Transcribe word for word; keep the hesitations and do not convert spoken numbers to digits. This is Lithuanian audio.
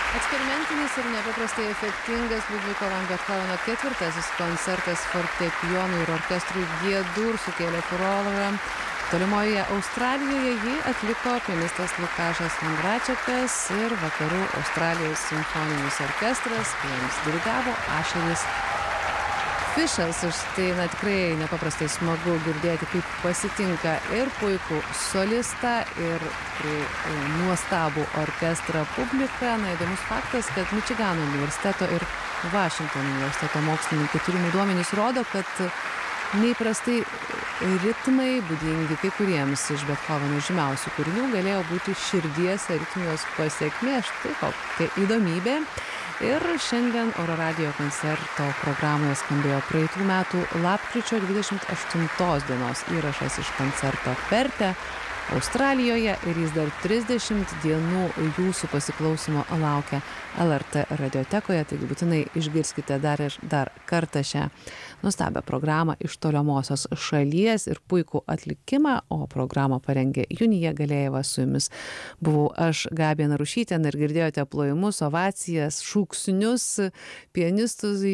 Eksperimentinis ir nepaprastai efektingas Liudviko van Bethoveno ketvirtasis koncertas fortepijonui ir orkestrui G-dur sukėlė furorą. Tolimoje Australijoje jį atliko pianistas Lukašas Vondračekas ir Vakarų Australijos simfoninis orkestras, kuriems dirigavo Ašeris Fišas. Štai na, tikrai nepaprastai smagu girdėti, kaip pasitinka ir puikų solistą, ir tikrai nuostabų orkestrą publiką. Na, įdomus faktas, kad Mičigano universiteto ir Vašingtono universiteto mokslininkų tyrimų duomenys rodo, kad neįprastai ritmai, būdingi kai kuriems iš Bethoveno žymiausių kūrinių, galėjo būti širdies aritmijos pasekmė. Štai kokia įdomybė. Ir šiandien Oro radijo koncerto programoje skambėjo praeitų metų lapkričio dvidešimt aštuntos dienos įrašas iš koncerto Perte Australijoje, ir jis dar trisdešimt dienų jūsų pasiklausimo laukia L R T radiotekoje, taigi būtinai išgirskite dar ir dar kartą šią nuostabią programą iš tolimosios šalies ir puikų atlikimą, o programą parengė Junija Galėjeva. Su jumis buvau aš, Gabija Narušytė, ir girdėjote plojimus, ovacijas, šūksnius pianistus